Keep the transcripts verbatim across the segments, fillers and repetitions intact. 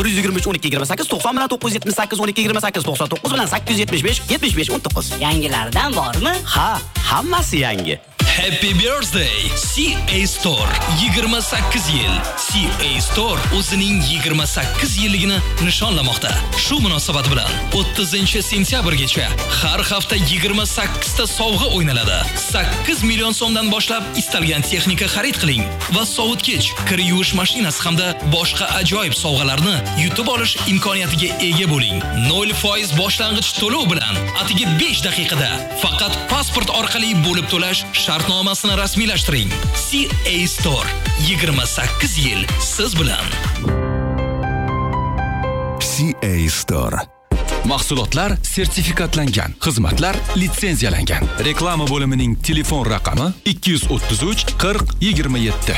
bir yuz yigirma uch o'n ikki yigirma sakkiz to'qson bilan to'qqiz yuz yetmish sakkiz o'n ikki yigirma sakkiz to'qson to'qqiz bilan sakkiz yuz yetmish besh yetmish besh o'n to'qqiz. Yangilardan bormi? Ha, hammasi yangi. Happy birthday C A Store yigirma sakkiz yil. C A Store o'zining yigirma sakkiz yilligini nishonlamoqda. Shu munosabat bilan o'ttizinchi sentyabrgacha har hafta yigirma sakkiz ta sovg'a o'ynaladi. sakkiz million so'mdan boshlab istalgan texnika xarid qiling va sovutgich, kir yuvish mashinasi hamda boshqa ajoyib sovg'alarni yutib olish imkoniyatiga ega bo'ling. nol foiz boshlang'ich to'lov bilan atigi besh daqiqada faqat pasport orqali bo'lib to'lash shartnomasini rasmiylashtiring. C A Store yigirma sakkiz yil siz bilan. C A Store. Mahsulotlar sertifikatlangan, xizmatlar litsenziyalangan. Reklama bo'limining telefon raqami ikki yuz o'ttiz uch qirq yigirma yetti.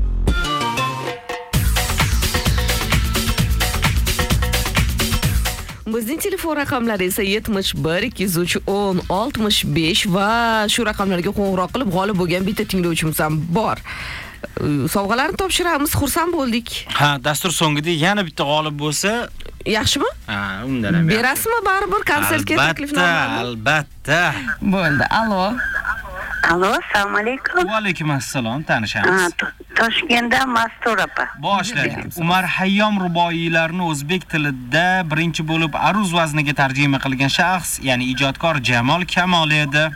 Bizning telefon raqamlari esa yetmish bir ikki yuz uch o'n oltmish besh va shu raqamlarga qo'ng'iroq qilib g'olib bo'lgan bitta tinglovchimiz ham bor. Sovg'alarni topshiramiz, xursand bo'ldik. Ha, dastur so'ngida yana bitta g'olib bo'lsa, yaxshimi? ha, undan ham. Berasizmi baribir konsertga taklifnomalarni? Albatta, albatta. Bo'ldi. Allo. Allo, assalomu alaykum. Va alaykum assalom, tanishamiz. Ha, Toshkentdan Mastur opa. Boshladik. Umar Hayyom ruboiylarini o'zbek tilida birinchi bo'lib aruz vazniga tarjima qilgan shaxs, ya'ni ijodkor Jamol Kamol edi.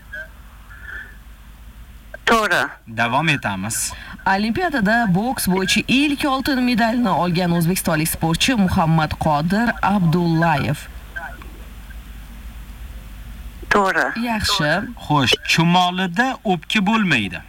To'g'ri. Davom etamiz. Olimpiadada boks bo'yicha ilk oltin medalni olgan o'zbekistonlik sportchi Muhammad Qodir Abdullayev. To'g'ri. Yaxshi. Xo'sh, chumolida o'pka bo'lmaydi.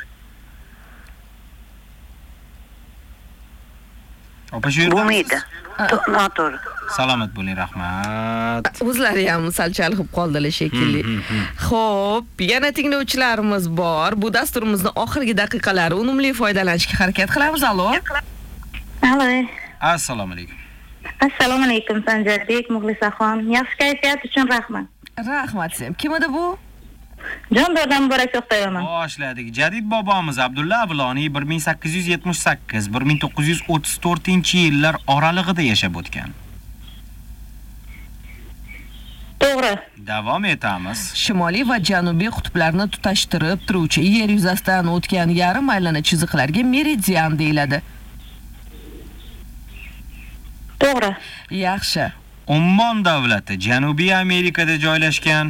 Opa shu yerda Bo'lmaydi. Noto'g'ri. Salomat bo'ling, rahmat. O'zlari ham sal chalg'ib qoldilar shekilli. Xo'p, yana tinglovchilarimiz bor. Bu dasturimizning oxirgi daqiqalari unumli foydalanishga harakat qilamiz. Allo. Allo. Assalomu alaykum. Assalomu alaykum Sanjarbek, Muxlisaxon. Yaxshi kayfiyat uchun rahmat. Rahmat sen. Kim edi bu? Jondodan Borak to'xtayman. Boshladik. Jadid bobomiz Abdulla Abuloniy bir ming sakkiz yuz yetmish sakkiz bir ming to'qqiz yuz o'ttiz to'rtinchi yillar oralig'ida yashab o'tgan. To'g'ri. Davom etamiz. Shimoliy va janubiy qutblarni tutashtirib turuvchi yer yuzasidan o'tgan yarim aylana chiziqlarga meridian deyiladi. To'g'ri. Yaxshi. Ummon davlati Janubiy Amerikada joylashgan.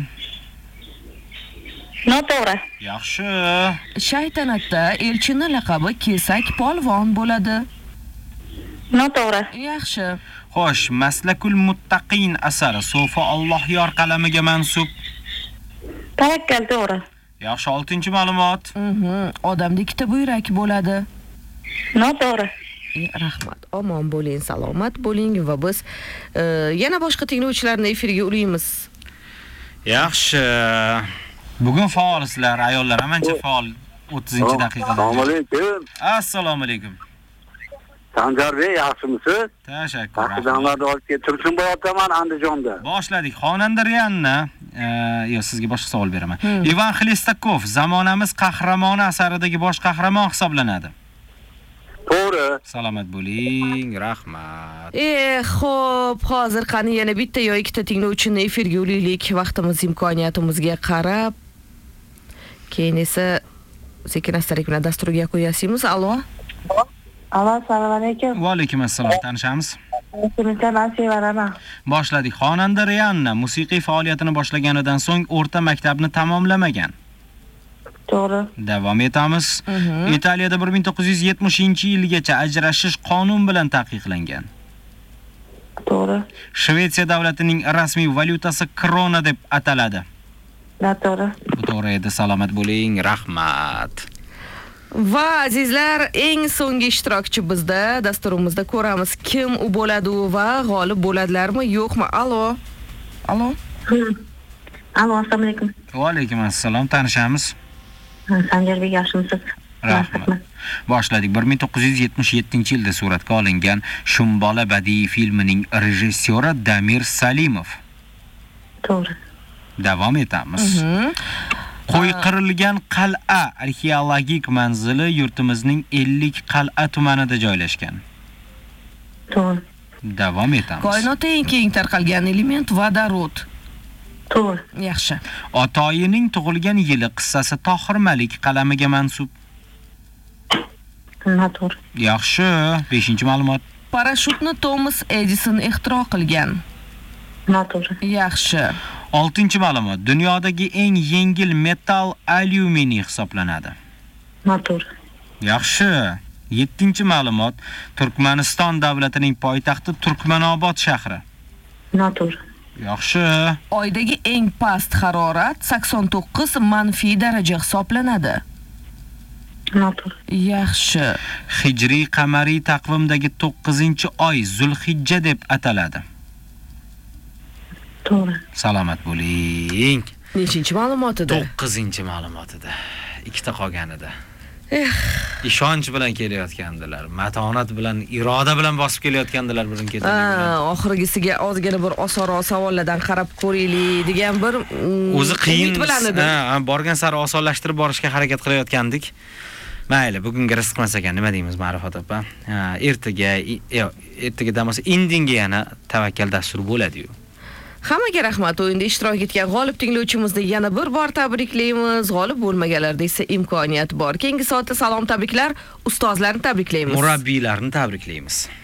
Noto'g'ri. Yaxshi. Shaytanatda elchining laqabi Kesak polvon bo'ladi. Noto'g'ri. Yaxshi. Xo'sh, Maslakul Muttaqin asari Sofa Alloh yor qalamiga mansub. Tavakkal to'g'ri. Yaxshi, oltinchi ma'lumot. Mhm. Odamda ikkita buyrak bo'ladi. Noto'g'ri. Rahmat. Omon bo'ling, salomat bo'ling va biz e, yana boshqa tinglovchilarni efirga ulaymiz. Yaxshi. Bugun faolsizlar, ayollar ham ancha faol. o'ttizinchi daqiqada. Assalomu alaykum. Assalomu alaykum. Sanjarbek, yaxshimisiz? Tashakkur. Taqdirlarni olib kelib turishim bo'lyapman Andijonda. Boshladik. Xonanda Rihanna, yo sizga boshqa savol beraman. Hmm. Ivan Xlestakov zamonamiz qahramoni asaridagi bosh qahramon hisoblanadi. To'g'ri. Salomat bo'ling, rahmat. Eh, xo'p, hozir qani yana bitta yo ikkita tinglovchini efirga ulaylik, vaqtimiz imkoniyatimizga qarab. Keyin esa sekin-astalik bilan dasturga qo'yasizmiz. Allo. Allo, assalomu alaykum. Va alaykum assalom, tanishamiz. Sevaraman. Boshladik. Xonanda Rihanna musiqiy faoliyatini boshlaganidan so'ng o'rta maktabni tamomlamagan. To'g'ri. Davom etamiz. Italiyada bir ming to'qqiz yuz yetmishinchi yilgacha ajrashish qonun bilan taqiqlangan. To'g'ri. Shvetsiya davlatining rasmiy valyutasi krona deb ataladi. To'g'ri. Bu to'g'ri edi. Salomat bo'ling, rahmat. Va azizlar, eng so'nggi ishtirokchi bizda dasturimizda ko'ramiz kim u bo'ladi va g'olib bo'ladilarmi, yo'qmi? Allo. Allo. Allo, assalomu alaykum. Va alaykum assalom, tanishamiz. Sanjarbek, yaxshimisiz? Rahmat. Boshladik. bir ming to'qqiz yuz yetmish yettinchi yilda suratga olingan Shumbola badiiy filmining rejissyori Damir Salimov. To'g'ri. Davom etamiz. Qo'yqirilgan qal'a arxeologik manzili yurtimizning ellik qal'a tumanida joylashgan. To'g'ri. Davom etamiz. Koinotda eng keng tarqalgan element vodorod. To'g'ri. Yaxshi. Otoyining tug'ilgan yili qissasi Tohir Malik qalamiga mansub. Noto'g'ri. Yaxshi, beshinchi ma'lumot. Parashutni Thomas Edison ixtiro qilgan. Noto'g'ri. Yaxshi. oltinchi ma'lumot. Dunyodagi eng yengil metal alyuminiy hisoblanadi. Noto'g'ri. Yaxshi. yettinchi ma'lumot. Turkmaniston davlatining poytaxti Turkmanobod shahri. Noto'g'ri. Yaxshi. Oydagi eng past harorat sakson to'qqiz manfiy daraja hisoblanadi. Noto'g'ri. Yaxshi. Hijriy qamariy taqvimdagi to'qqizinchi oy Zulhijja deb ataladi. To'g'ri. Salomat bo'ling. Nechinchi ma'lumot edi? to'qqizinchi ma'lumot edi. Ikkita qolgan edi. Ishonch bilan kelayotgandilar, matonat bilan, iroda bilan bosib kelayotgandilar birin-ketin. Oxirgisiga ozgina bir osonroq savollardan qarab ko'raylik degan bir o'zi qiyin bilan edi. Ha, borgan sari osonlashtirib borishga harakat qilayotgandik. Mayli, bugunga rizq emas ekan, nima deymiz, Ma'rifat opa? Ha, ertaga, yo'q, ertaga damas indinga yana tavakkal dastur bo'ladi-yu. Hammaga rahmat. O'yinda ishtirok etgan g'olib tinglovchimizni yana bir bor tabriklaymiz. G'olib bo'lmaganlarda esa imkoniyat bor. Keyingi soatda salom tabriklar, ustozlarni tabriklaymiz. Murabbiylarni tabriklaymiz.